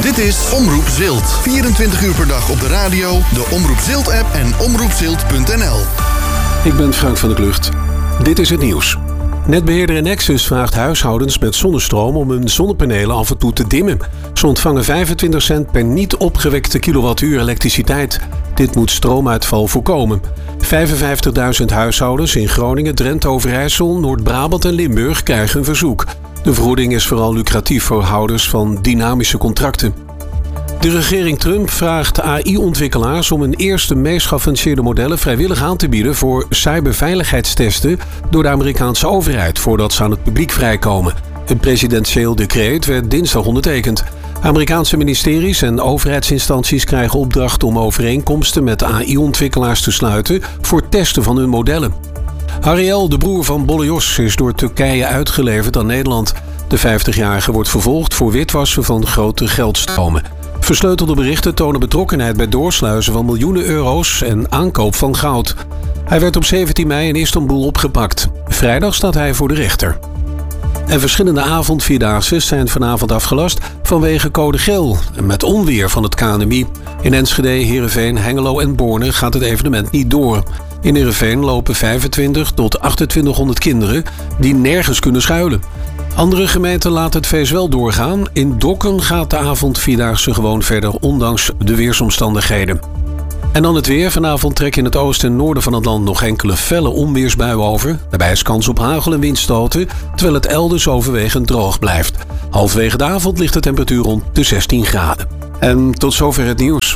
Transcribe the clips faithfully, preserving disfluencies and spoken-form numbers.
Dit is Omroep Zilt. vierentwintig uur per dag op de radio, de Omroep Zilt-app en omroep zilt punt n l. Ik ben Frank van der Klucht. Dit is het nieuws. Netbeheerder Enexis vraagt huishoudens met zonnestroom om hun zonnepanelen af en toe te dimmen. Ze ontvangen vijfentwintig cent per niet opgewekte kilowattuur elektriciteit. Dit moet stroomuitval voorkomen. vijfenvijftigduizend huishoudens in Groningen, Drenthe, Overijssel, Noord-Brabant en Limburg krijgen een verzoek. De vergoeding is vooral lucratief voor houders van dynamische contracten. De regering Trump vraagt A I-ontwikkelaars om hun eerste meest geavanceerde modellen vrijwillig aan te bieden voor cyberveiligheidstesten door de Amerikaanse overheid voordat ze aan het publiek vrijkomen. Een presidentieel decreet werd dinsdag ondertekend. Amerikaanse ministeries en overheidsinstanties krijgen opdracht om overeenkomsten met A I-ontwikkelaars te sluiten voor testen van hun modellen. Ariel, de broer van Bolle Jos, is door Turkije uitgeleverd aan Nederland. De vijftigjarige wordt vervolgd voor witwassen van grote geldstromen. Versleutelde berichten tonen betrokkenheid bij doorsluizen van miljoenen euro's en aankoop van goud. Hij werd op zeventien mei in Istanbul opgepakt. Vrijdag staat hij voor de rechter. En verschillende avondvierdaagse zijn vanavond afgelast vanwege code geel en met onweer van het K N M I. In Enschede, Heerenveen, Hengelo en Borne gaat het evenement niet door. In Heerenveen lopen vijfentwintig tot achtentwintighonderd kinderen die nergens kunnen schuilen. Andere gemeenten laten het feest wel doorgaan. In Dokkum gaat de avondvierdaagse gewoon verder, ondanks de weersomstandigheden. En dan het weer. Vanavond trekken in het oosten en noorden van het land nog enkele felle onweersbuien over. Daarbij is kans op hagel en windstoten, terwijl het elders overwegend droog blijft. Halverwege de avond ligt de temperatuur rond de zestien graden. En tot zover het nieuws.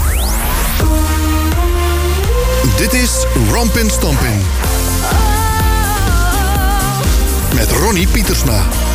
Dit is Rampin' Stampin' met Ronnie Pietersma.